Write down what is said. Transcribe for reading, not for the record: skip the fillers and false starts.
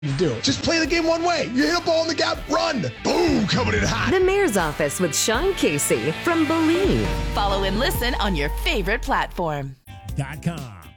You do. Just play the game one way. You hit a ball in the gap, run. Boom, coming in hot. The Mayor's Office with Sean Casey from Believe. Follow and listen on your favorite platform. .com.